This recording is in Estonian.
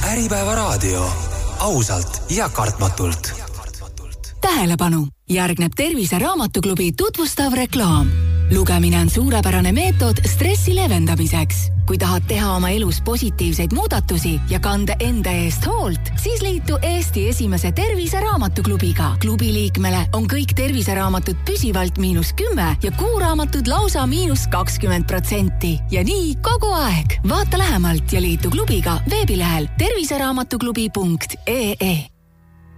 Äripäeva raadio. Ausalt ja kartmatult. Tähelepanu! Järgneb Tervise Raamatuklubi tutvustav reklaam. Lugemine on suurepärane meetod stressi levendamiseks. Kui tahad teha oma elus positiivseid muudatusi ja kanda enda eest hoolt, siis liitu Eesti esimese Tervise Raamatuklubiga. Klubi liikmele on kõik terviseraamatud püsivalt -10 ja kuuraamatud lausa -20%. Ja nii kogu aeg. Vaata lähemalt ja liitu klubiga veebilehel terviseraamatuklubi.ee.